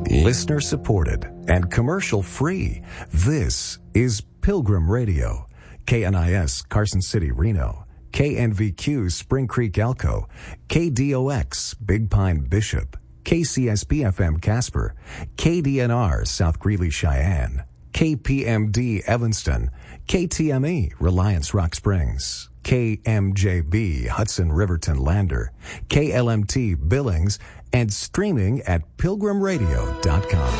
Listener supported and commercial free. This is Pilgrim Radio. KNIS Carson City, Reno. KNVQ Spring Creek, Elko. KDOX Big Pine, Bishop. KCSP FM Casper. KDNR South Greeley, Cheyenne. KPMD Evanston. KTME Reliance Rock Springs. KMJB Hudson Riverton Lander. KLMT Billings, and streaming at pilgrimradio.com.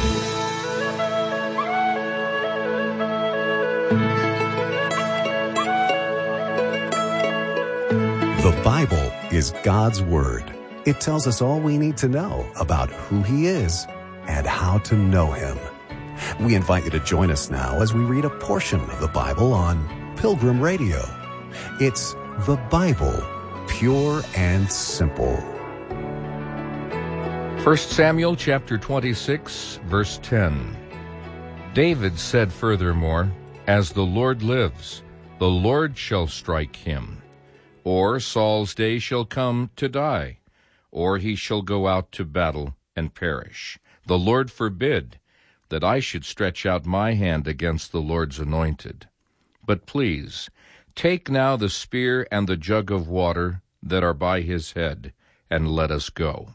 The Bible is God's Word. It tells us all we need to know about who He is and how to know Him. We invite you to join us now as we read a portion of the Bible on Pilgrim Radio. It's the Bible, pure and simple. 1 Samuel chapter 26, verse 10. David said furthermore, "As the Lord lives, the Lord shall strike him. Or Saul's day shall come to die, or he shall go out to battle and perish. The Lord forbid that I should stretch out my hand against the Lord's anointed. But please, take now the spear and the jug of water that are by his head, and let us go."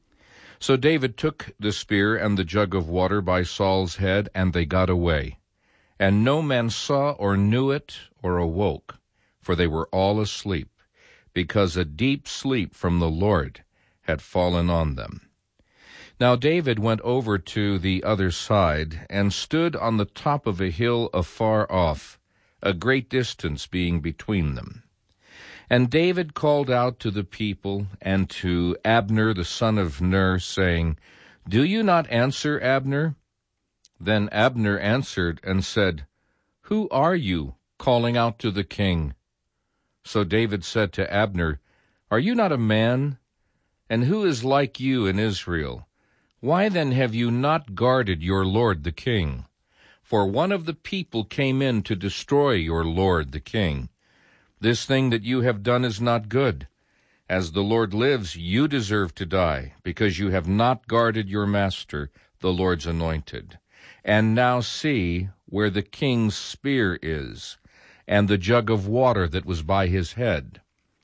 So David took the spear and the jug of water by Saul's head, and they got away. And no man saw or knew it or awoke, for they were all asleep, because a deep sleep from the Lord had fallen on them. Now David went over to the other side, and stood on the top of a hill afar off, a great distance being between them. And David called out to the people and to Abner the son of Ner, saying, "Do you not answer, Abner?" Then Abner answered and said, "Who are you, calling out to the king?" So David said to Abner, "Are you not a man? And who is like you in Israel? Why then have you not guarded your lord the king? For one of the people came in to destroy your lord the king. This thing that you have done is not good. As the Lord lives, you deserve to die, because you have not guarded your master, the Lord's anointed. And now see where the king's spear is, and the jug of water that was by his head."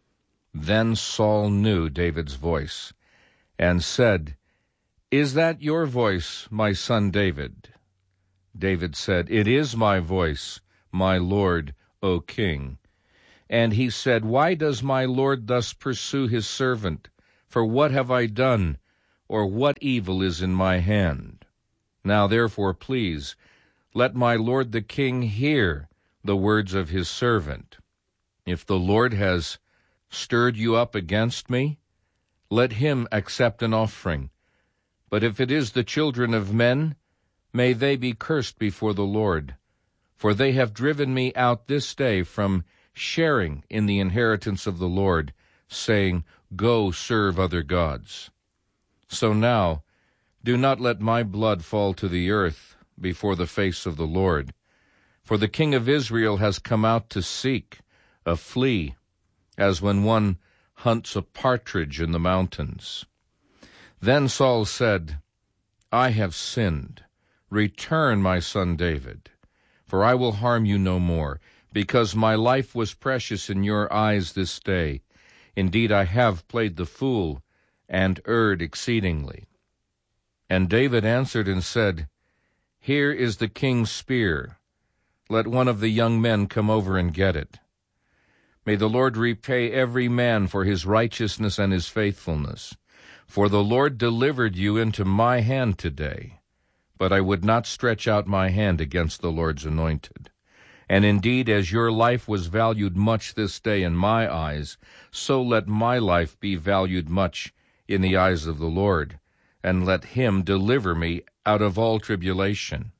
Then Saul knew David's voice, and said, "Is that your voice, my son David?" David said, "It is my voice, my lord, O king." And he said, "Why does my lord thus pursue his servant? For what have I done, or what evil is in my hand? Now therefore, please, let my lord the king hear the words of his servant. If the Lord has stirred you up against me, let him accept an offering. But if it is the children of men, may they be cursed before the Lord. For they have driven me out this day from sharing in the inheritance of the Lord, saying, 'Go serve other gods.' So now, do not let my blood fall to the earth before the face of the Lord. For the king of Israel has come out to seek a flea, as when one hunts a partridge in the mountains." Then Saul said, "I have sinned. Return, my son David, for I will harm you no more, because my life was precious in your eyes this day. Indeed, I have played the fool and erred exceedingly." And David answered and said, "Here is the king's spear. Let one of the young men come over and get it. May the Lord repay every man for his righteousness and his faithfulness. For the Lord delivered you into my hand today, but I would not stretch out my hand against the Lord's anointed. And indeed, as your life was valued much this day in my eyes, so let my life be valued much in the eyes of the Lord, and let him deliver me out of all tribulation."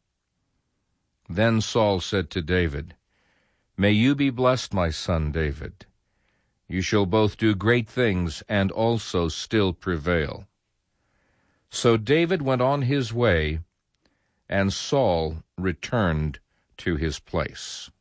Then Saul said to David, "May you be blessed, my son David. You shall both do great things and also still prevail." So David went on his way, and Saul returned to his place.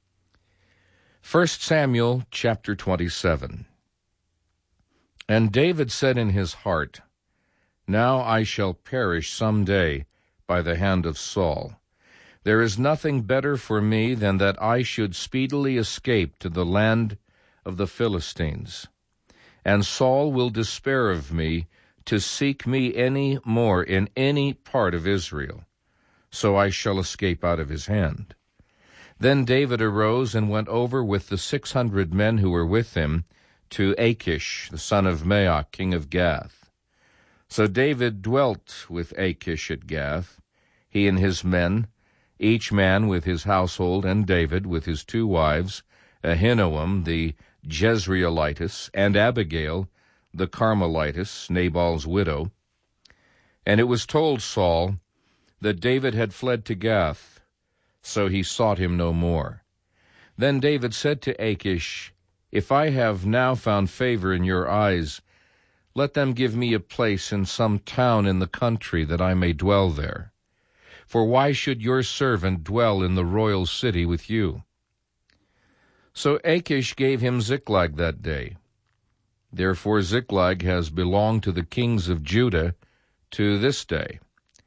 1 Samuel chapter 27. And David said in his heart, Now I shall perish some day by the hand of Saul. There is nothing better for me than that I should speedily escape to the land of the Philistines. And Saul will despair of me to seek me any more in any part of Israel, so I shall escape out of his hand. Then David arose and went over with the 600 men who were with him to Achish, the son of Maoch, king of Gath. So David dwelt with Achish at Gath, he and his men, each man with his household, and David with his 2 wives, Ahinoam the Jezreelitess, and Abigail the Carmelitess, Nabal's widow. And it was told Saul that David had fled to Gath, so he sought him no more. Then David said to Achish, If I have now found favor in your eyes, let them give me a place in some town in the country, that I may dwell there. For why should your servant dwell in the royal city with you? So Achish gave him Ziklag that day. Therefore Ziklag has belonged to the kings of Judah to this day.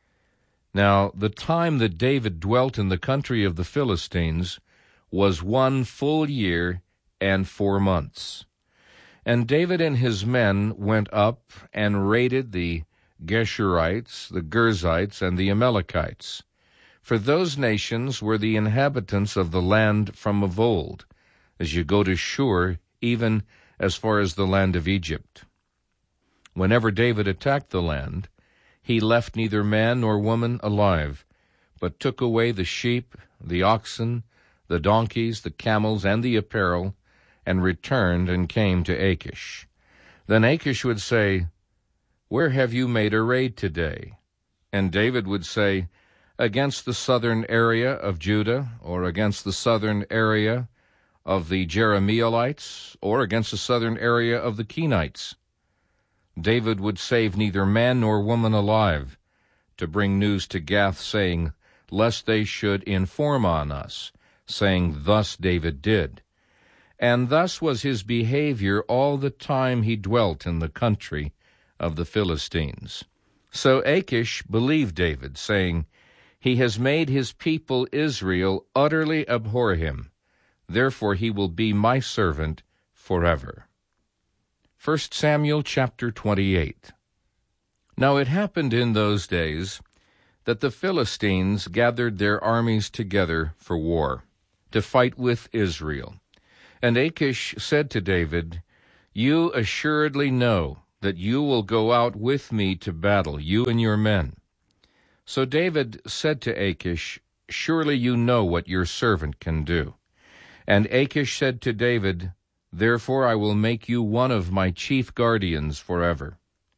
Now the time that David dwelt in the country of the Philistines was 1 full year and 4 months. And David and his men went up and raided the Geshurites, the Girzites, and the Amalekites. For those nations were the inhabitants of the land from of old, as you go to Shur, even as far as the land of Egypt. Whenever David attacked the land, he left neither man nor woman alive, but took away the sheep, the oxen, the donkeys, the camels, and the apparel, and returned and came to Achish. Then Achish would say, Where have you made a raid today? And David would say, Against the southern area of Judah, or against the southern area of the Jerahmeelites, or against the southern area of the Kenites. David would save neither man nor woman alive, to bring news to Gath, saying, Lest they should inform on us, saying, Thus David did. And thus was his behavior all the time he dwelt in the country of the Philistines. So Achish believed David, saying, He has made his people Israel utterly abhor him. Therefore he will be my servant forever. 1 Samuel chapter 28. Now it happened in those days that the Philistines gathered their armies together for war, to fight with Israel. And Achish said to David, You assuredly know that you will go out with me to battle, you and your men. So David said to Achish, Surely you know what your servant can do. And Achish said to David, Therefore I will make you one of my chief guardians forever.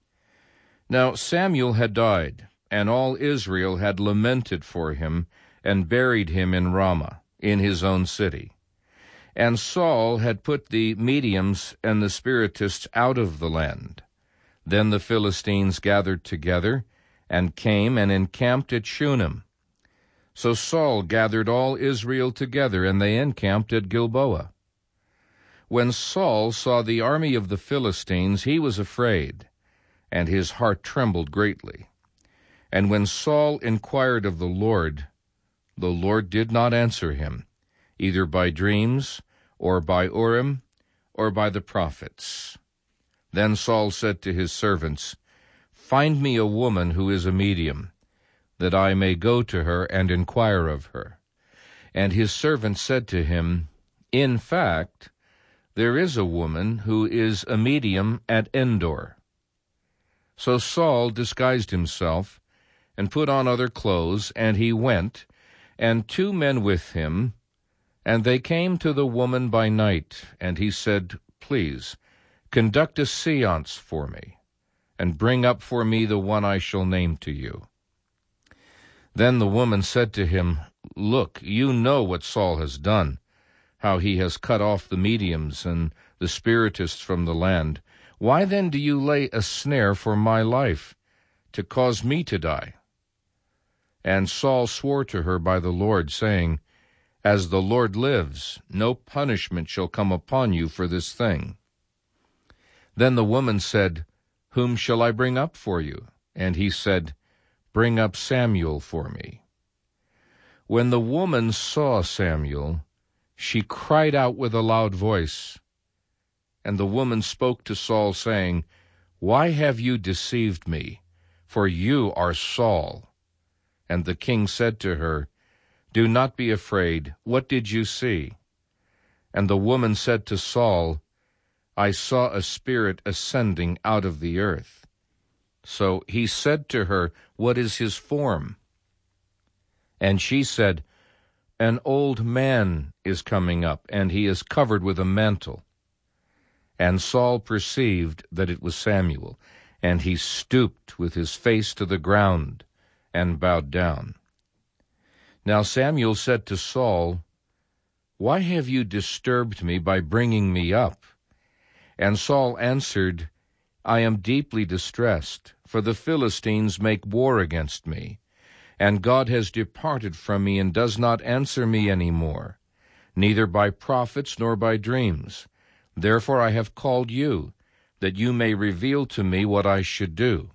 Now Samuel had died, and all Israel had lamented for him, and buried him in Ramah, in his own city. And Saul had put the mediums and the spiritists out of the land. Then the Philistines gathered together, and came and encamped at Shunem. So Saul gathered all Israel together, and they encamped at Gilboa. When Saul saw the army of the Philistines, he was afraid, and his heart trembled greatly. And when Saul inquired of the Lord did not answer him, either by dreams, or by Urim, or by the prophets. Then Saul said to his servants, Find me a woman who is a medium, that I may go to her and inquire of her. And his servants said to him, In fact, there is a woman who is a medium at Endor. So Saul disguised himself, and put on other clothes, and he went, and 2 men with him, and they came to the woman by night, and he said, Please, conduct a seance for me, and bring up for me the one I shall name to you. Then the woman said to him, Look, you know what Saul has done, how he has cut off the mediums and the spiritists from the land. Why then do you lay a snare for my life, to cause me to die? And Saul swore to her by the Lord, saying, As the Lord lives, no punishment shall come upon you for this thing. Then the woman said, Whom shall I bring up for you? and he said, "Bring up Samuel for me." When the woman saw Samuel, she cried out with a loud voice. And the woman spoke to Saul, saying, "Why have you deceived me? For you are Saul." And the king said to her, "Do not be afraid. What did you see?" And the woman said to Saul, "I saw a spirit ascending out of the earth." So he said to her, "What is his form?" And she said, "An old man is coming up, and he is covered with a mantle." And Saul perceived that it was Samuel, and he stooped with his face to the ground and bowed down. Now Samuel said to Saul, "Why have you disturbed me by bringing me up?" And Saul answered, "I am deeply distressed, for the Philistines make war against me. And God has departed from me and does not answer me any more, neither by prophets nor by dreams. Therefore I have called you, that you may reveal to me what I should do."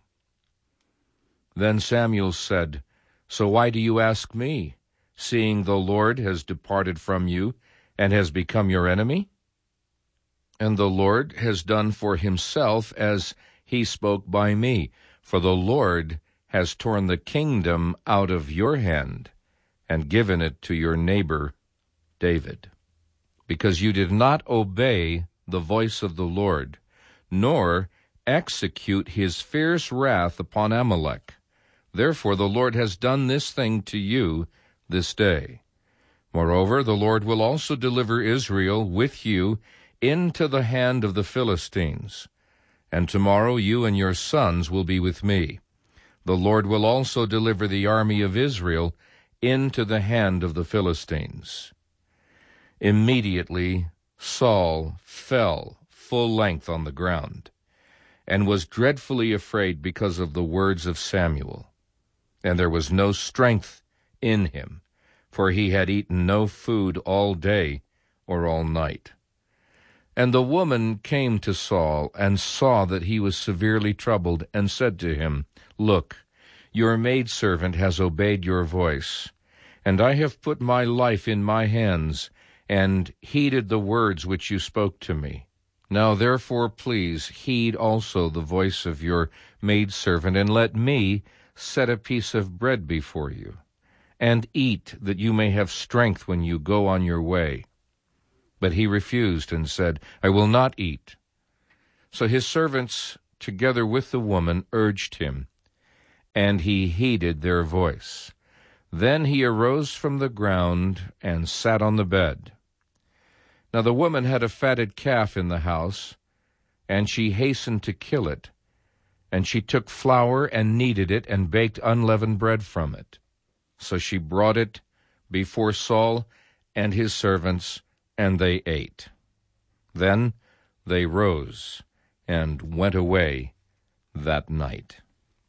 Then Samuel said, "So why do you ask me, seeing the Lord has departed from you and has become your enemy? And the Lord has done for himself as he spoke by me, for the Lord has torn the kingdom out of your hand and given it to your neighbor David, because you did not obey the voice of the Lord, nor execute his fierce wrath upon Amalek. Therefore the Lord has done this thing to you this day. Moreover, the Lord will also deliver Israel with you into the hand of the Philistines, and tomorrow you and your sons will be with me. The Lord will also deliver the army of Israel into the hand of the Philistines." Immediately Saul fell full length on the ground, and was dreadfully afraid because of the words of Samuel. And there was no strength in him, for he had eaten no food all day or all night. And the woman came to Saul, and saw that he was severely troubled, and said to him, "Look, your maidservant has obeyed your voice, and I have put my life in my hands, and heeded the words which you spoke to me. Now therefore please heed also the voice of your maidservant, and let me set a piece of bread before you, and eat, that you may have strength when you go on your way." But he refused and said, "I will not eat." So his servants, together with the woman, urged him, and he heeded their voice. Then he arose from the ground and sat on the bed. Now the woman had a fatted calf in the house, and she hastened to kill it. And she took flour and kneaded it, and baked unleavened bread from it. So she brought it before Saul and his servants, and they ate. Then they rose and went away that night.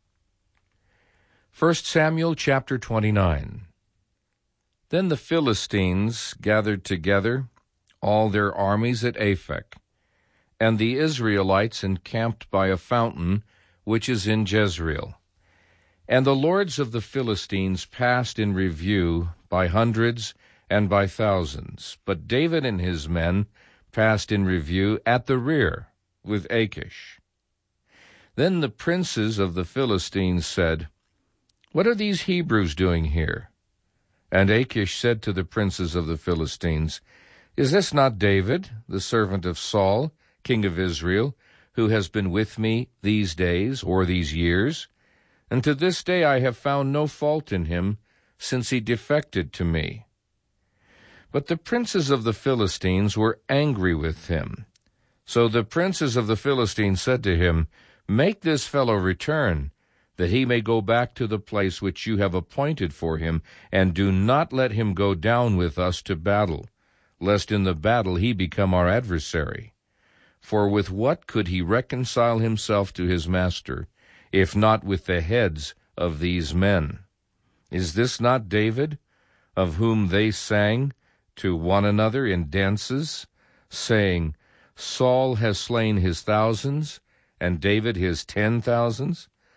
1 Samuel chapter 29. Then the Philistines gathered together all their armies at Aphek, and the Israelites encamped by a fountain which is in Jezreel. And the lords of the Philistines passed in review by hundreds and by thousands, but David and his men passed in review at the rear with Achish. Then the princes of the Philistines said, "What are these Hebrews doing here?" And Achish said to the princes of the Philistines, "Is this not David, the servant of Saul, king of Israel, who has been with me these days or these years? And to this day I have found no fault in him, since he defected to me." But the princes of the Philistines were angry with him. So the princes of the Philistines said to him, "Make this fellow return, that he may go back to the place which you have appointed for him, and do not let him go down with us to battle, lest in the battle he become our adversary. For with what could he reconcile himself to his master, if not with the heads of these men? Is this not David, of whom they sang to one another in dances, saying, 'Saul has slain his thousands, and David his 10,000s?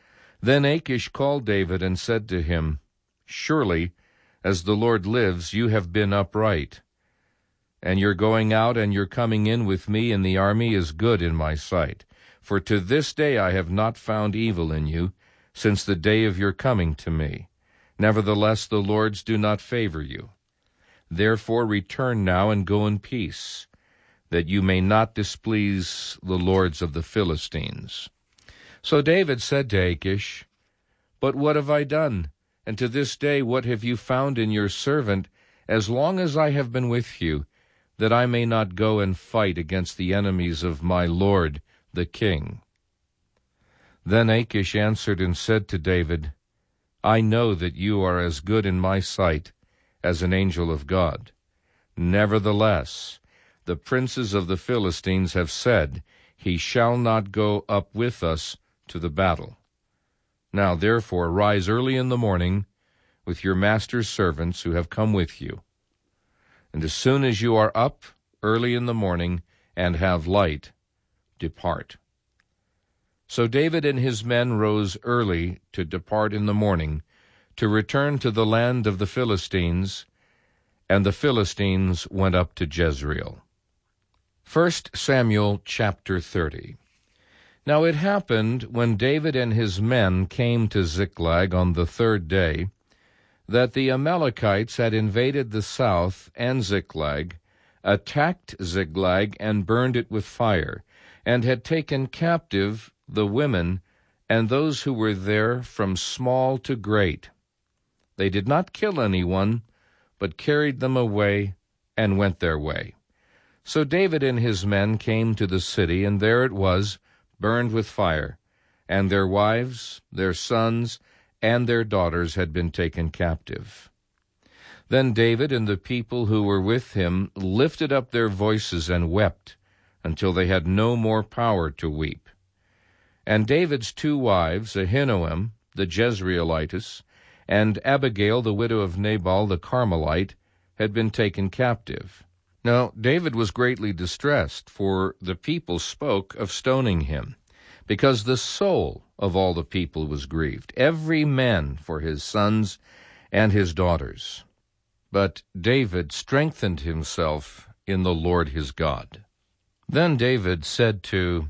Then Achish called David and said to him, Surely, as the Lord lives, you have been upright, and your going out and your coming in with me in the army is good in my sight. For to this day I have not found evil in you, since the day of your coming to me. Nevertheless, the lords do not favor you. Therefore return now and go in peace, that you may not displease the lords of the Philistines. So David said to Achish, But what have I done? And to this day what have you found in your servant, as long as I have been with you, that I may not go and fight against the enemies of my lord the king? Then Achish answered and said to David, I know that you are as good in my sight as an angel of God. Nevertheless, the princes of the Philistines have said, He shall not go up with us to the battle. Now therefore rise early in the morning with your master's servants who have come with you. And as soon as you are up early in the morning and have light, depart. So David and his men rose early to depart in the morning, to return to the land of the Philistines, and the Philistines went up to Jezreel. 1 Samuel chapter 30. Now it happened, when David and his men came to Ziklag on the third day, that the Amalekites had invaded the south and Ziklag, attacked Ziklag, and burned it with fire, and had taken captive the women and those who were there from small to great. They did not kill anyone, but carried them away and went their way. So David and his men came to the city, and there it was, burned with fire, and their wives, their sons, and their daughters had been taken captive. Then David and the people who were with him lifted up their voices and wept, until they had no more power to weep. And David's two wives, Ahinoam the Jezreelitess, and Abigail the widow of Nabal the Carmelite, had been taken captive. Now David was greatly distressed, for the people spoke of stoning him, because the soul of all the people was grieved, every man for his sons and his daughters. But David strengthened himself in the Lord his God. Then David said to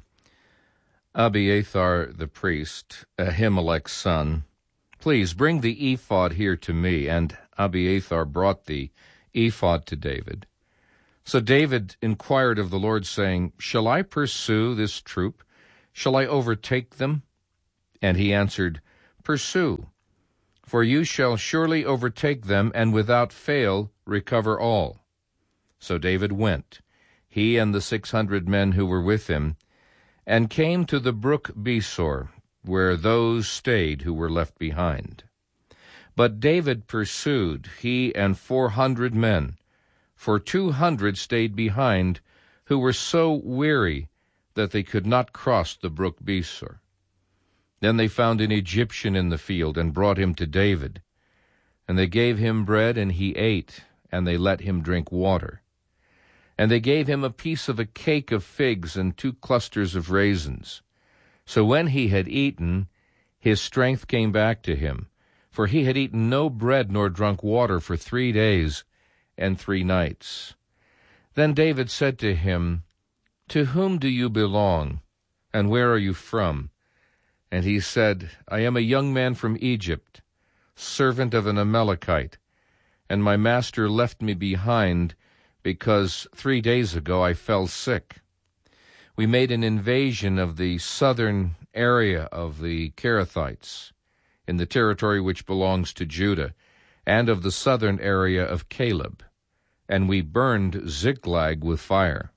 Abiathar the priest, Ahimelech's son, Please bring the ephod here to me. And Abiathar brought the ephod to David. So David inquired of the Lord, saying, Shall I pursue this troop? Shall I overtake them? And he answered, Pursue, for you shall surely overtake them, and without fail recover all. So David went, he and the 600 men who were with him, and came to the brook Besor, where those stayed who were left behind. But David pursued, he and 400 men, for 200 stayed behind, who were so weary that they could not cross the brook Besor. Then they found an Egyptian in the field, and brought him to David. And they gave him bread, and he ate, and they let him drink water. And they gave him a piece of a cake of figs and 2 clusters of raisins. So when he had eaten, his strength came back to him, for he had eaten no bread nor drunk water for 3 days and 3 nights. Then David said to him, To whom do you belong, and where are you from? And he said, I am a young man from Egypt, servant of an Amalekite, and my master left me behind, because 3 days ago I fell sick. We made an invasion of the southern area of the Kerethites, in the territory which belongs to Judah, and of the southern area of Caleb, and we burned Ziklag with fire.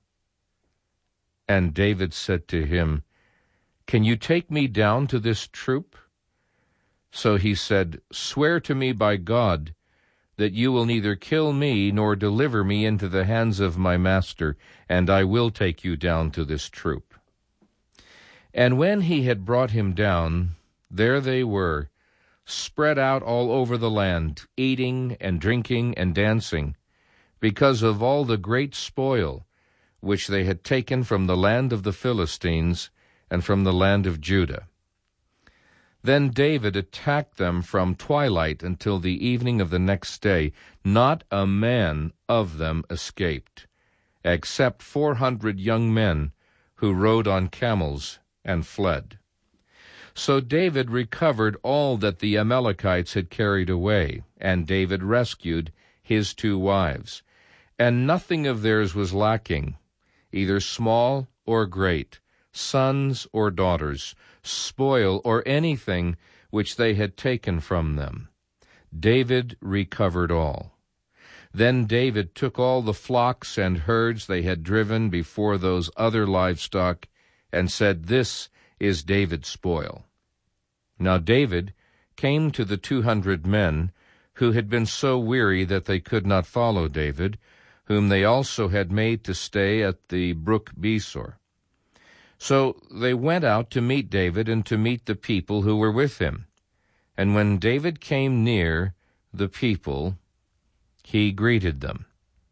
And David said to him, Can you take me down to this troop? So he said, Swear to me by God that you will neither kill me nor deliver me into the hands of my master, and I will take you down to this troop. And when he had brought him down, there they were, spread out all over the land, eating and drinking and dancing, because of all the great spoil which they had taken from the land of the Philistines and from the land of Judah. Then David attacked them from twilight until the evening of the next day. Not a man of them escaped, except 400 young men who rode on camels and fled. So David recovered all that the Amalekites had carried away, and David rescued his 2 wives. And nothing of theirs was lacking, either small or great, sons or daughters, spoil or anything which they had taken from them. David recovered all. Then David took all the flocks and herds they had driven before those other livestock, and said, "This is David's spoil." Now David came to the 200 men who had been so weary that they could not follow David, whom they also had made to stay at the brook Besor. So they went out to meet David and to meet the people who were with him. And when David came near the people, he greeted them.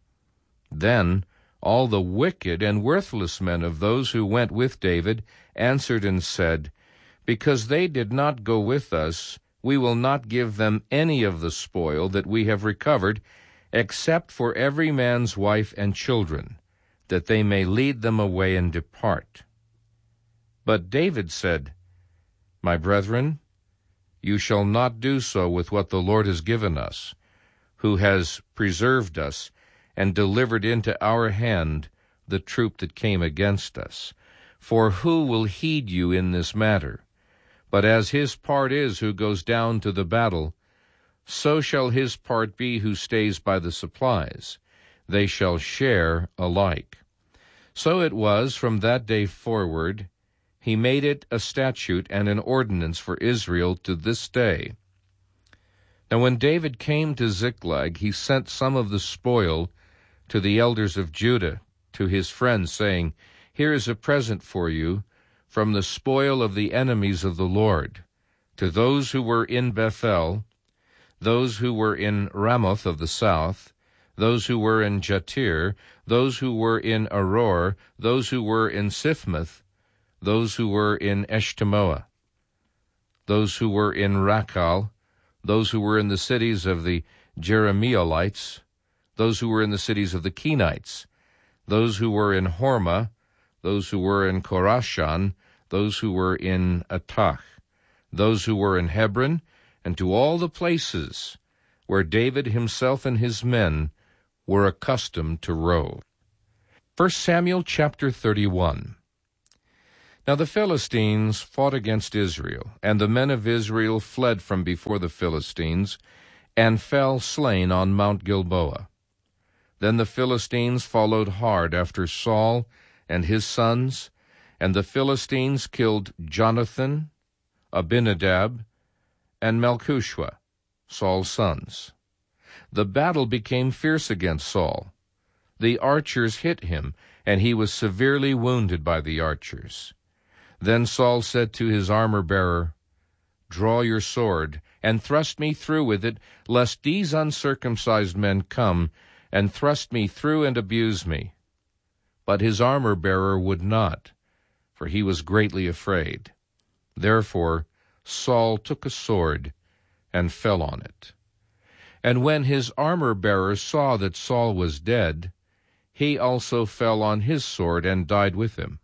Then all the wicked and worthless men of those who went with David answered and said, "Because they did not go with us, we will not give them any of the spoil that we have recovered, except for every man's wife and children, that they may lead them away and depart." But David said, "My brethren, you shall not do so with what the Lord has given us, who has preserved us and delivered into our hand the troop that came against us. For who will heed you in this matter? But as his part is who goes down to the battle, so shall his part be who stays by the supplies. They shall share alike." So it was from that day forward, he made it a statute and an ordinance for Israel to this day. Now when David came to Ziklag, he sent some of the spoil to the elders of Judah, to his friends, saying, "Here is a present for you from the spoil of the enemies of the Lord, to those who were in Bethel, those who were in Ramoth of the south, those who were in Jatir, those who were in Aror, those who were in Siphmoth, those who were in Eshtemoa, those who were in Rakal, those who were in the cities of the Jeremielites, those who were in the cities of the Kenites, those who were in Hormah, those who were in Korashan, those who were in Atach, those who were in Hebron, and to all the places where David himself and his men were accustomed to rove. 1 Samuel chapter 31. Now the Philistines fought against Israel, and the men of Israel fled from before the Philistines, and fell slain on Mount Gilboa. Then the Philistines followed hard after Saul and his sons, and the Philistines killed Jonathan, Abinadab, and Malchishua, Saul's sons. The battle became fierce against Saul. The archers hit him, and he was severely wounded by the archers. Then Saul said to his armor-bearer, "Draw your sword, and thrust me through with it, lest these uncircumcised men come and thrust me through and abuse me." But his armor-bearer would not, for he was greatly afraid. Therefore Saul took a sword and fell on it. And when his armor-bearer saw that Saul was dead, he also fell on his sword and died with him.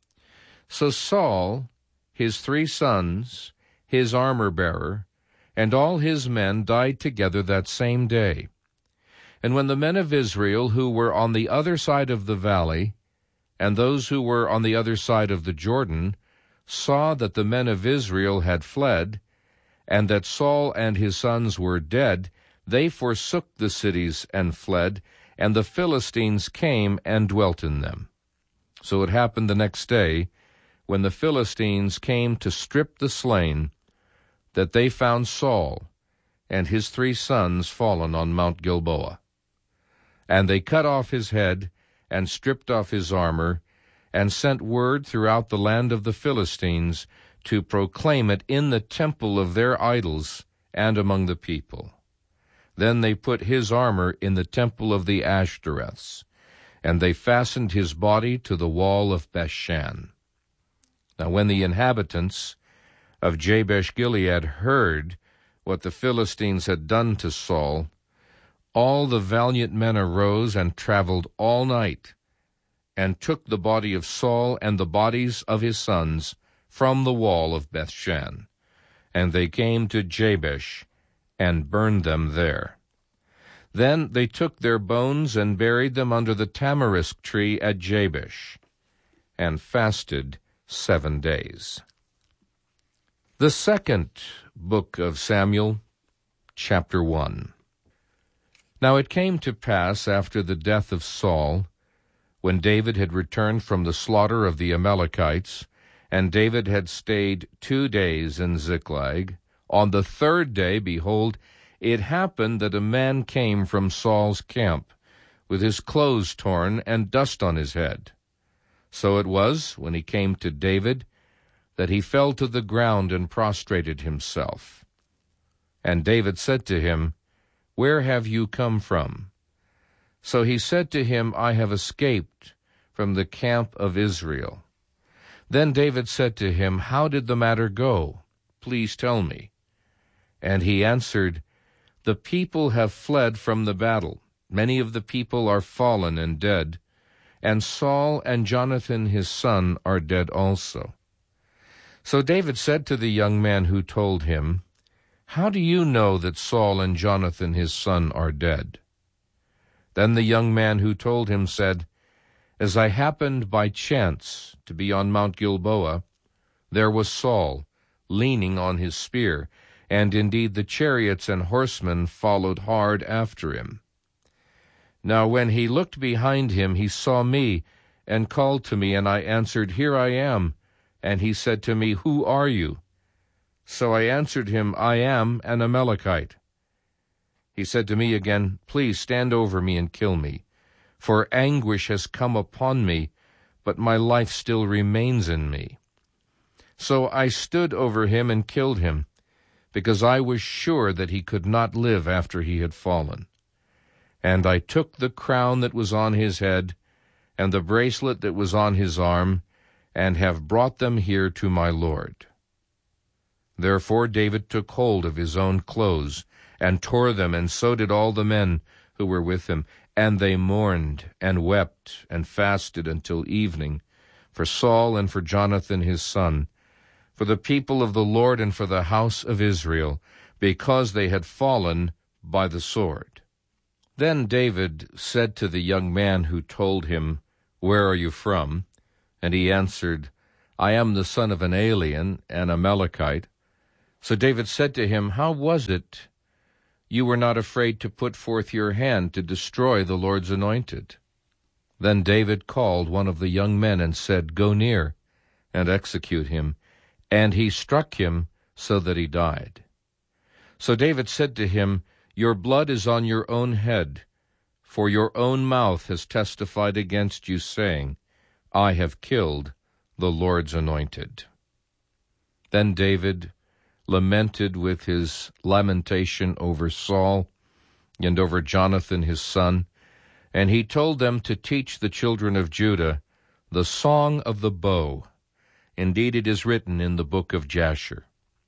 So Saul, his 3 sons, his armor-bearer, and all his men died together that same day. And when the men of Israel who were on the other side of the valley, and those who were on the other side of the Jordan, saw that the men of Israel had fled, and that Saul and his sons were dead, they forsook the cities and fled, and the Philistines came and dwelt in them. So it happened the next day, when the Philistines came to strip the slain, that they found Saul and his 3 sons fallen on Mount Gilboa. And they cut off his head, and stripped off his armor, and sent word throughout the land of the Philistines to proclaim it in the temple of their idols and among the people. Then they put his armor in the temple of the Ashtoreths, and they fastened his body to the wall of Bethshan. Now when the inhabitants of Jabesh-Gilead heard what the Philistines had done to Saul, all the valiant men arose and traveled all night, and took the body of Saul and the bodies of his sons from the wall of Bethshan. And they came to Jabesh, and burned them there. Then they took their bones and buried them under the tamarisk tree at Jabesh, and fasted 7 days. The second book of Samuel, chapter 1. Now it came to pass after the death of Saul, when David had returned from the slaughter of the Amalekites, and David had stayed 2 days in Ziklag, on the 3rd day, behold, it happened that a man came from Saul's camp, with his clothes torn and dust on his head. So it was, when he came to David, that he fell to the ground and prostrated himself. And David said to him, Where have you come from? So he said to him, I have escaped from the camp of Israel. Then David said to him, How did the matter go? Please tell me. And he answered, The people have fled from the battle. Many of the people are fallen and dead, and Saul and Jonathan his son are dead also. So David said to the young man who told him, How do you know that Saul and Jonathan his son are dead? Then the young man who told him said, As I happened by chance to be on Mount Gilboa, there was Saul, leaning on his spear, and indeed the chariots and horsemen followed hard after him. Now when he looked behind him, he saw me, and called to me, and I answered, Here I am. And he said to me, Who are you? So I answered him, I am an Amalekite. He said to me again, Please stand over me and kill me, for anguish has come upon me, but my life still remains in me. So I stood over him and killed him, because I was sure that he could not live after he had fallen. And I took the crown that was on his head, and the bracelet that was on his arm, and have brought them here to my Lord. Therefore David took hold of his own clothes, and tore them, and so did all the men who were with him. And they mourned, and wept, and fasted until evening, for Saul and for Jonathan his son, for the people of the Lord and for the house of Israel, because they had fallen by the sword. Then David said to the young man who told him, Where are you from? And he answered, I am the son of an alien, an Amalekite. So David said to him, How was it you were not afraid to put forth your hand to destroy the Lord's anointed? Then David called one of the young men and said, Go near and execute him. And he struck him so that he died. So David said to him, Your blood is on your own head, for your own mouth has testified against you, saying, I have killed the Lord's anointed. Then David lamented with his lamentation over Saul and over Jonathan his son, and he told them to teach the children of Judah the song of the bow. Indeed, it is written in the book of Jasher.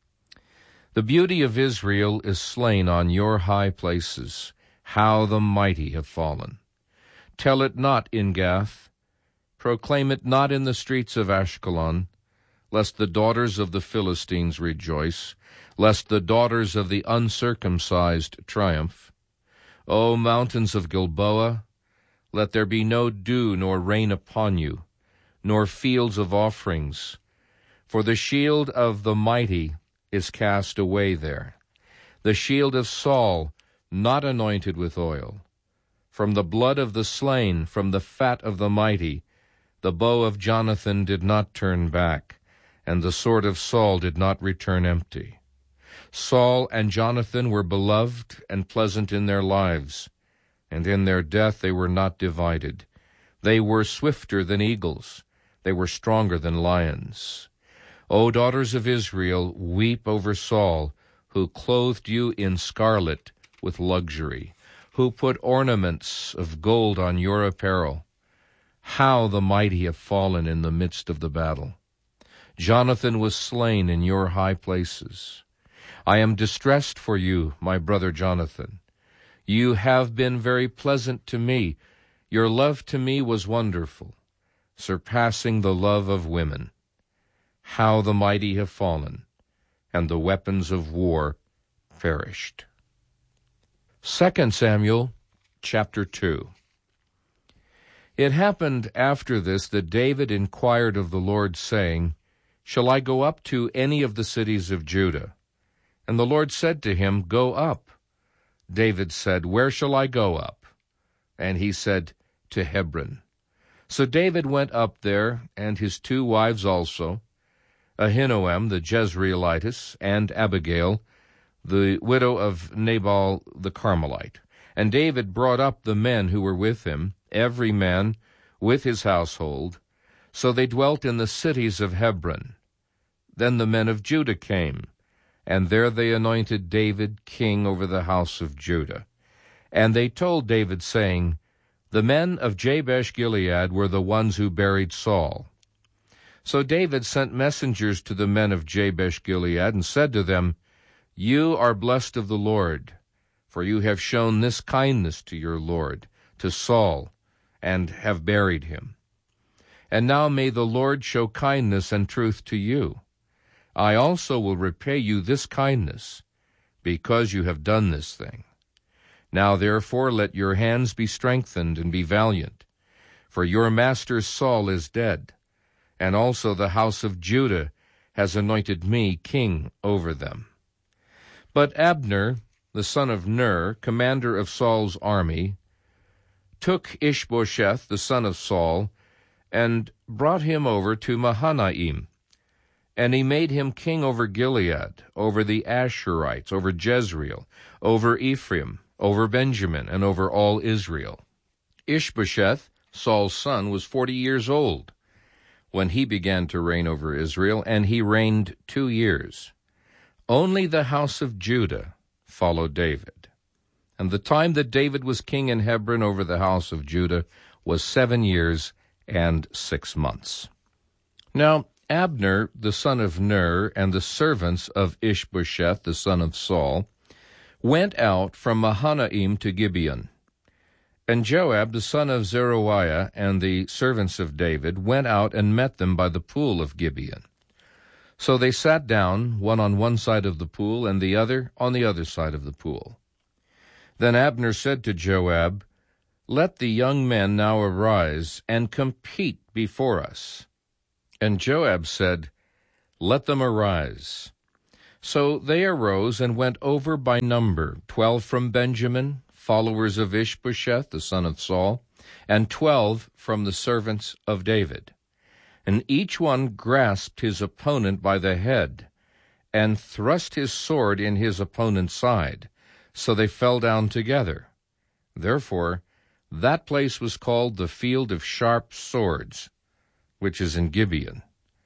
The beauty of Israel is slain on your high places. How the mighty have fallen. Tell it not in Gath. Proclaim it not in the streets of Ashkelon, lest the daughters of the Philistines rejoice, lest the daughters of the uncircumcised triumph. O mountains of Gilboa, let there be no dew nor rain upon you, nor fields of offerings, for the shield of the mighty is cast away there, the shield of Saul not anointed with oil. From the blood of the slain, from the fat of the mighty, the bow of Jonathan did not turn back, and the sword of Saul did not return empty. Saul and Jonathan were beloved and pleasant in their lives, and in their death they were not divided. They were swifter than eagles. They were stronger than lions. O daughters of Israel, weep over Saul, who clothed you in scarlet with luxury, who put ornaments of gold on your apparel. How the mighty have fallen in the midst of the battle. Jonathan was slain in your high places. I am distressed for you, my brother Jonathan. You have been very pleasant to me. Your love to me was wonderful, surpassing the love of women. How the mighty have fallen, and the weapons of war perished. 2 Samuel chapter 2. It happened after this that David inquired of the Lord, saying, Shall I go up to any of the cities of Judah? And the Lord said to him, Go up. David said, Where shall I go up? And he said, To Hebron. So David went up there, and his 2 wives also, Ahinoam the Jezreelitess, and Abigail, the widow of Nabal the Carmelite. And David brought up the men who were with him, every man with his household. So they dwelt in the cities of Hebron. Then the men of Judah came, and there they anointed David king over the house of Judah. And they told David, saying, The men of Jabesh-Gilead were the ones who buried Saul. So David sent messengers to the men of Jabesh-Gilead, and said to them, You are blessed of the Lord, for you have shown this kindness to your Lord, to Saul, and have buried him. And now may the Lord show kindness and truth to you. I also will repay you this kindness, because you have done this thing. Now therefore let your hands be strengthened, and be valiant, for your master Saul is dead, and also the house of Judah has anointed me king over them. But Abner, the son of Ner, commander of Saul's army, took Ishbosheth, the son of Saul, and brought him over to Mahanaim. And he made him king over Gilead, over the Ashurites, over Jezreel, over Ephraim, over Benjamin, and over all Israel. Ishbosheth, Saul's son, was 40 years old when he began to reign over Israel, and he reigned 2 years. Only the house of Judah followed David. And the time that David was king in Hebron over the house of Judah was 7 years and 6 months. Now Abner, the son of Ner, and the servants of Ishbosheth, the son of Saul, went out from Mahanaim to Gibeon. And Joab, the son of Zeruiah, and the servants of David went out and met them by the pool of Gibeon. So they sat down, one on one side of the pool, and the other on the other side of the pool. Then Abner said to Joab, Let the young men now arise and compete before us. And Joab said, Let them arise. So they arose and went over by number, 12 from Benjamin, followers of Ishbosheth, the son of Saul, and 12 from the servants of David. And each one grasped his opponent by the head, and thrust his sword in his opponent's side, so they fell down together. Therefore that place was called the Field of Sharp Swords, which is in Gibeon.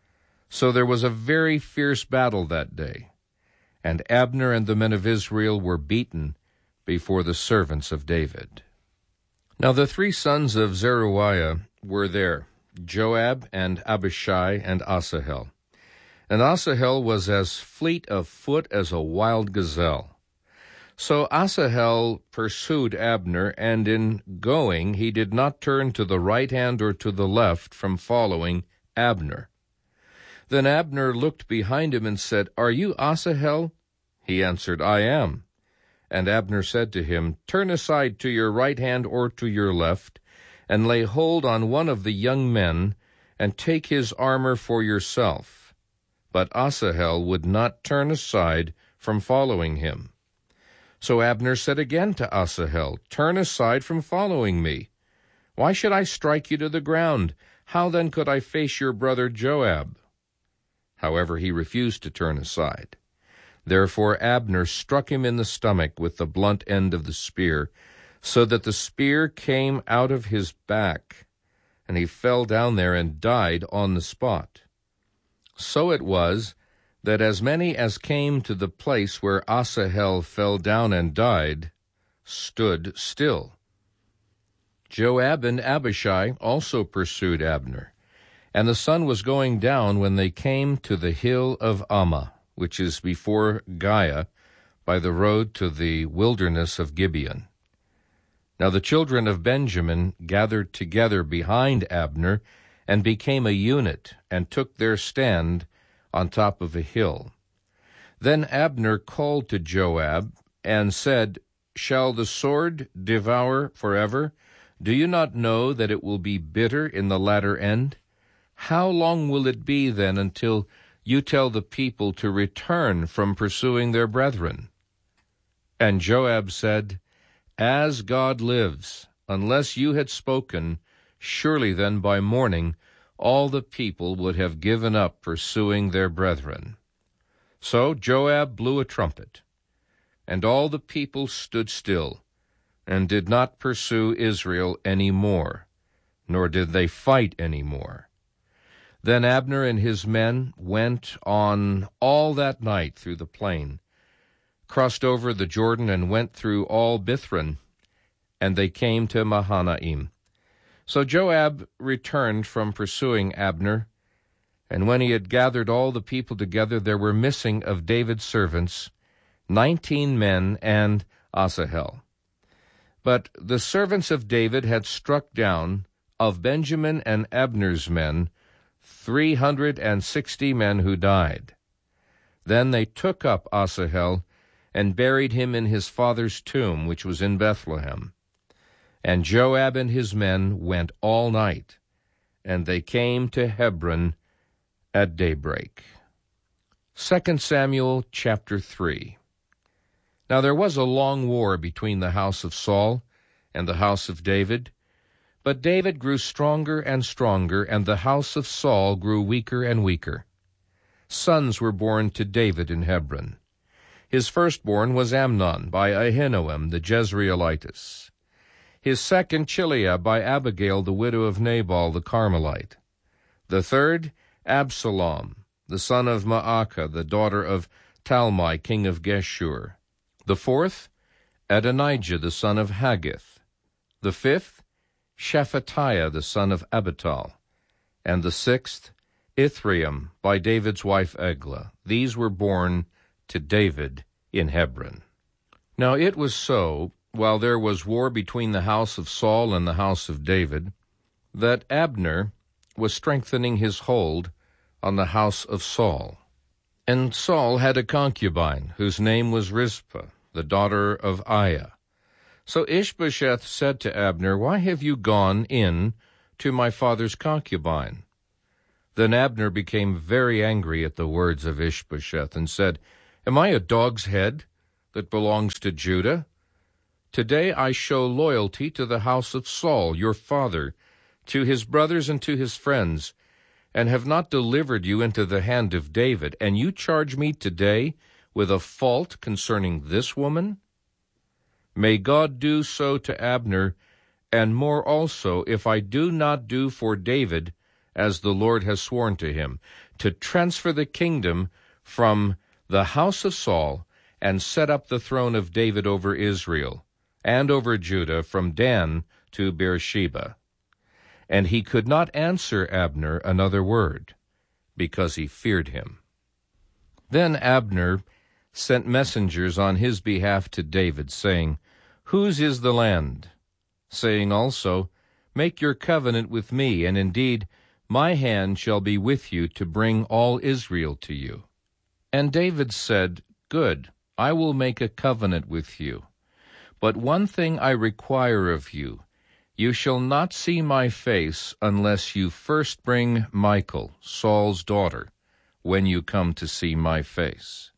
So there was a very fierce battle that day, and Abner and the men of Israel were beaten before the servants of David. Now the 3 sons of Zeruiah were there, Joab and Abishai and Asahel. And Asahel was as fleet of foot as a wild gazelle. So Asahel pursued Abner, and in going he did not turn to the right hand or to the left from following Abner. Then Abner looked behind him and said, Are you Asahel? He answered, I am. And Abner said to him, Turn aside to your right hand or to your left, and lay hold on one of the young men, and take his armor for yourself. But Asahel would not turn aside from following him. So Abner said again to Asahel, Turn aside from following me. Why should I strike you to the ground? How then could I face your brother Joab? However, he refused to turn aside. Therefore Abner struck him in the stomach with the blunt end of the spear, so that the spear came out of his back, and he fell down there and died on the spot. So it was that as many as came to the place where Asahel fell down and died stood still. Joab and Abishai also pursued Abner, And the sun was going down when they came to the hill of Ammah, which is before Giah, by the road to the wilderness of Gibeon. Now the children of Benjamin gathered together behind Abner, and became a unit, and took their stand on top of a hill. Then Abner called to Joab, and said, Shall the sword devour forever? Do you not know that it will be bitter in the latter end? How long will it be then until you tell the people to return from pursuing their brethren? And Joab said, As God lives, unless you had spoken, surely then by morning all the people would have given up pursuing their brethren. So Joab blew a trumpet, and all the people stood still, and did not pursue Israel any more, nor did they fight any more. Then Abner and his men went on all that night through the plain, crossed over the Jordan, and went through all Bithron, and they came to Mahanaim. So Joab returned from pursuing Abner, and when he had gathered all the people together, there were missing of David's servants 19 men and Asahel. But the servants of David had struck down of Benjamin and Abner's men 360 men who died. Then they took up Asahel and buried him in his father's tomb, which was in Bethlehem. And Joab and his men went all night, and they came to Hebron at daybreak. 2 Samuel chapter 3. Now there was a long war between the house of Saul and the house of David, but David grew stronger and stronger, and the house of Saul grew weaker and weaker. Sons were born to David in Hebron. His firstborn was Amnon by Ahinoam the Jezreelitess. His second Chileab by Abigail the widow of Nabal the Carmelite. The third Absalom, the son of Maacah, the daughter of Talmai, king of Geshur. The fourth, Adonijah, the son of Haggith. The fifth, Shephatiah, the son of Abital. And the sixth, Ithream, by David's wife Eglah. These were born to David in Hebron. Now it was so, while there was war between the house of Saul and the house of David, that Abner was strengthening his hold on the house of Saul. And Saul had a concubine, whose name was Rizpah, the daughter of Aiah. So Ishbosheth said to Abner, Why have you gone in to my father's concubine? Then Abner became very angry at the words of Ishbosheth, and said, Am I a dog's head that belongs to Judah? Today I show loyalty to the house of Saul, your father, to his brothers and to his friends, and have not delivered you into the hand of David, and you charge me today with a fault concerning this woman? May God do so to Abner, and more also, if I do not do for David as the Lord has sworn to him, to transfer the kingdom from the house of Saul, and set up the throne of David over Israel, and over Judah from Dan to Beersheba. And he could not answer Abner another word, because he feared him. Then Abner sent messengers on his behalf to David, saying, Whose is the land? Saying also, Make your covenant with me, and indeed my hand shall be with you to bring all Israel to you. And David said, Good, I will make a covenant with you. But one thing I require of you, you shall not see my face unless you first bring Michal, Saul's daughter, when you come to see my face.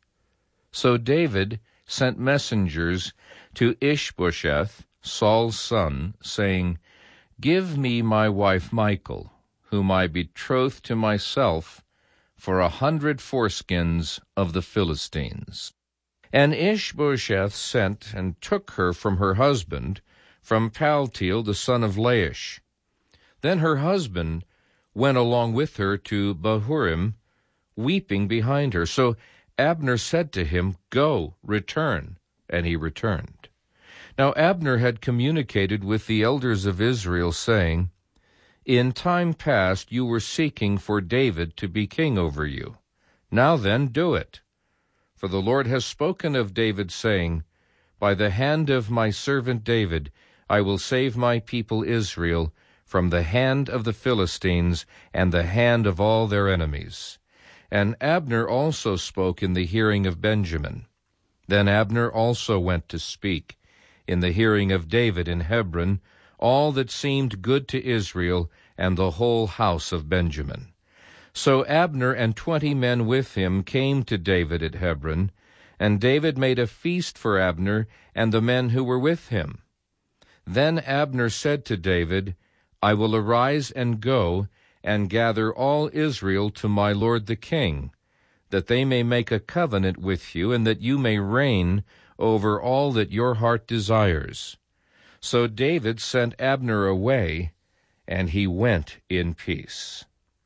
So David sent messengers to Ishbosheth, Saul's son, saying, Give me my wife Michal, whom I betroth to myself, for 100 foreskins of the Philistines. And Ishbosheth sent and took her from her husband, from Paltiel the son of Laish. Then her husband went along with her to Bahurim, weeping behind her. So Abner said to him, Go, return. And he returned. Now Abner had communicated with the elders of Israel, saying, In time past you were seeking for David to be king over you. Now then, do it. For the Lord has spoken of David, saying, By the hand of my servant David I will save my people Israel from the hand of the Philistines and the hand of all their enemies. And Abner also spoke in the hearing of Benjamin. Then Abner also went to speak in the hearing of David in Hebron all that seemed good to Israel and the whole house of Benjamin. So Abner and 20 men with him came to David at Hebron, and David made a feast for Abner and the men who were with him. Then Abner said to David, I will arise and go and gather all Israel to my lord the king, that they may make a covenant with you, and that you may reign over all that your heart desires. So David sent Abner away, and he went in peace.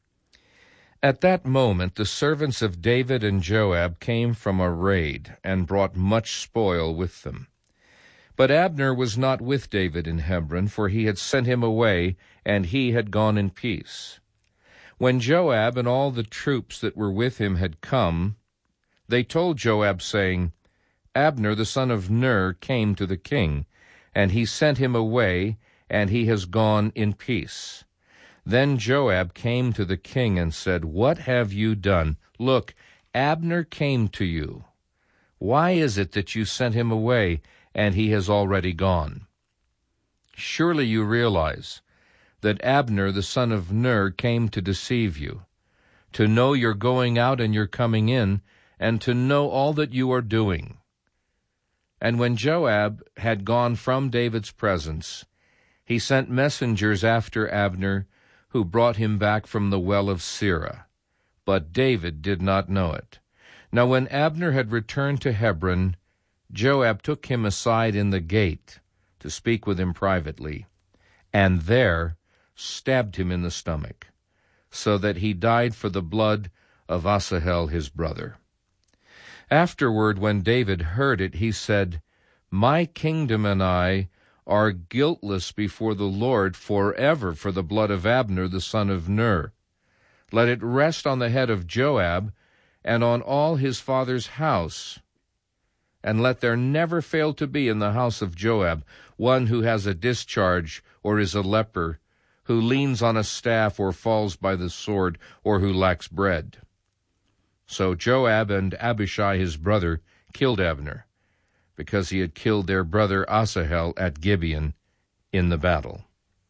At that moment the servants of David and Joab came from a raid, and brought much spoil with them. But Abner was not with David in Hebron, for he had sent him away, and he had gone in peace. When Joab and all the troops that were with him had come, they told Joab, saying, Abner the son of Ner came to the king, and he sent him away, and he has gone in peace. Then Joab came to the king and said, What have you done? Look, Abner came to you. Why is it that you sent him away, and he has already gone? Surely you realize that Abner the son of Ner came to deceive you, to know your going out and your coming in, and to know all that you are doing. And when Joab had gone from David's presence, he sent messengers after Abner, who brought him back from the well of Sirah. But David did not know it. Now when Abner had returned to Hebron, Joab took him aside in the gate to speak with him privately, and there stabbed him in the stomach, so that he died for the blood of Asahel his brother. Afterward, when David heard it, he said, My kingdom and I are guiltless before the Lord forever for the blood of Abner the son of Ner. Let it rest on the head of Joab and on all his father's house, and let there never fail to be in the house of Joab one who has a discharge or is a leper, who leans on a staff or falls by the sword, or who lacks bread. So Joab and Abishai his brother killed Abner, because he had killed their brother Asahel at Gibeon in the battle.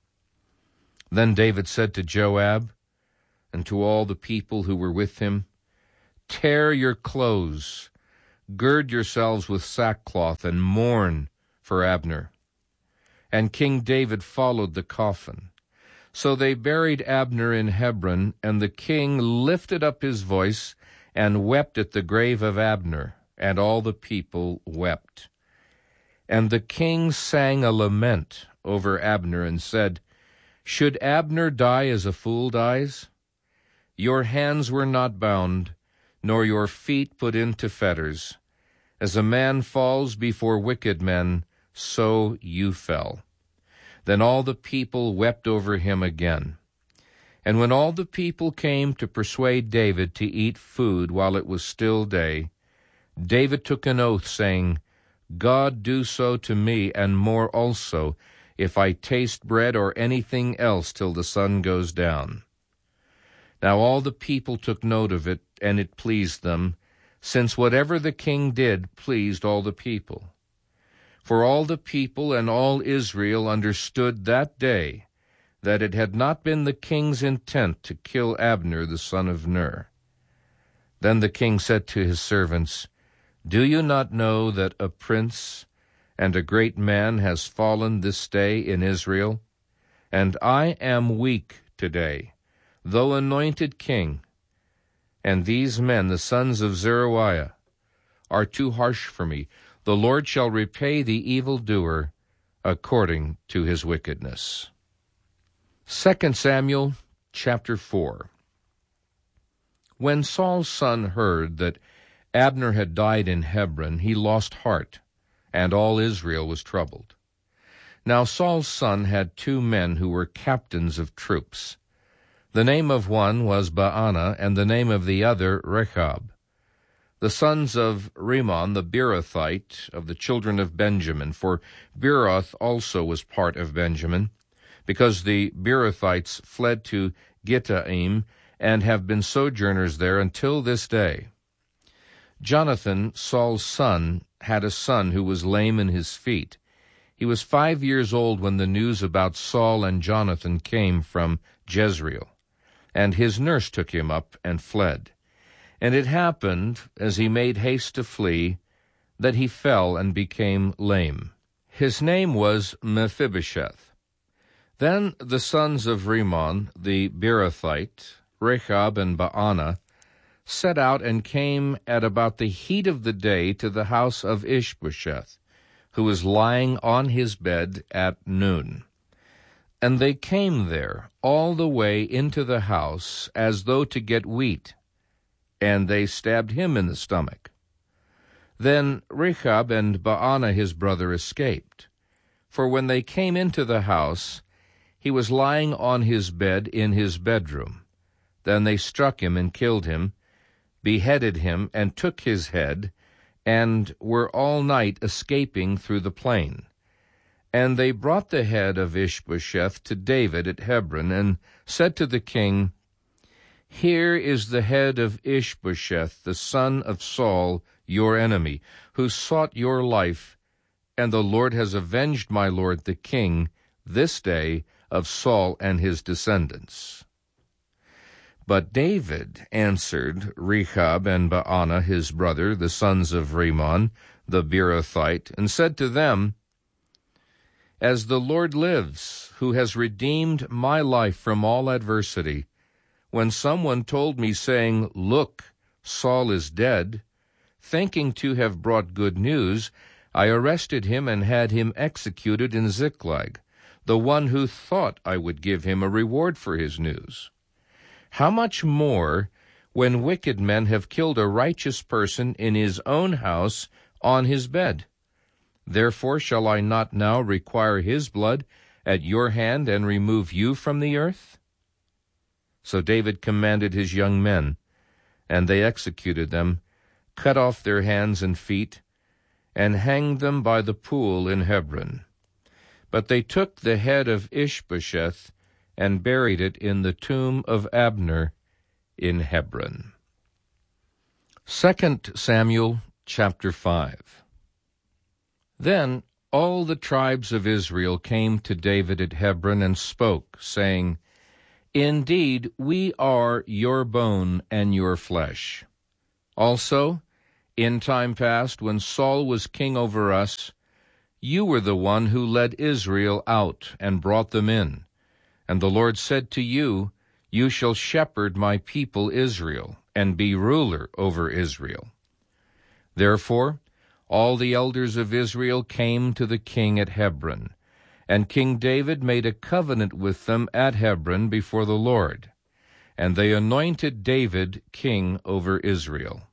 Then David said to Joab and to all the people who were with him, Tear your clothes, gird yourselves with sackcloth, and mourn for Abner. And King David followed the coffin. So they buried Abner in Hebron, and the king lifted up his voice and wept at the grave of Abner, and all the people wept. And the king sang a lament over Abner and said, Should Abner die as a fool dies? Your hands were not bound, nor your feet put into fetters. As a man falls before wicked men, so you fell. Then all the people wept over him again. And when all the people came to persuade David to eat food while it was still day, David took an oath, saying, God do so to me, and more also, if I taste bread or anything else till the sun goes down. Now all the people took note of it, and it pleased them, since whatever the king did pleased all the people. For all the people and all Israel understood that day that it had not been the king's intent to kill Abner the son of Ner. Then the king said to his servants, Do you not know that a prince and a great man has fallen this day in Israel? And I am weak today, though anointed king. And these men, the sons of Zeruiah, are too harsh for me. The Lord shall repay the evildoer according to his wickedness. 2 Samuel chapter 4. When Saul's son heard that Abner had died in Hebron, he lost heart, and all Israel was troubled. Now Saul's son had 2 men who were captains of troops. The name of one was Baanah, and the name of the other Rechab. The sons of Rimmon the Beerothite of the children of Benjamin, for Beeroth also was part of Benjamin, because the Beerothites fled to Gittaim, and have been sojourners there until this day. Jonathan, Saul's son, had a son who was lame in his feet. He was 5 years old when the news about Saul and Jonathan came from Jezreel, and his nurse took him up and fled. And it happened, as he made haste to flee, that he fell and became lame. His name was Mephibosheth. Then the sons of Rimmon the Beerothite, Rechab and Baanah, set out and came at about the heat of the day to the house of Ishbosheth, who was lying on his bed at noon. And they came there all the way into the house as though to get wheat, and they stabbed him in the stomach. Then Rechab and Baanah his brother escaped, for when they came into the house, he was lying on his bed in his bedroom. Then they struck him and killed him, beheaded him, and took his head, and were all night escaping through the plain. And they brought the head of Ishbosheth to David at Hebron, and said to the king, "Here is the head of Ishbosheth, the son of Saul, your enemy, who sought your life, and the Lord has avenged my lord the king this day of Saul and his descendants." But David answered Rechab and Baanah his brother, the sons of Rimmon the Beerothite, and said to them, "As the Lord lives, who has redeemed my life from all adversity, when someone told me, saying, 'Look, Saul is dead,' thinking to have brought good news, I arrested him and had him executed in Ziklag, the one who thought I would give him a reward for his news. How much more when wicked men have killed a righteous person in his own house on his bed? Therefore shall I not now require his blood at your hand and remove you from the earth?" So David commanded his young men, and they executed them, cut off their hands and feet, and hanged them by the pool in Hebron. But they took the head of Ishbosheth and buried it in the tomb of Abner in Hebron. 2 Samuel chapter 5. Then all the tribes of Israel came to David at Hebron and spoke, saying, "Indeed, we are your bone and your flesh. Also, in time past, when Saul was king over us, you were the one who led Israel out and brought them in. And the Lord said to you, 'You shall shepherd my people Israel, and be ruler over Israel.' Therefore, all the elders of Israel came to the king at Hebron, and King David made a covenant with them at Hebron before the Lord. And they anointed David king over Israel.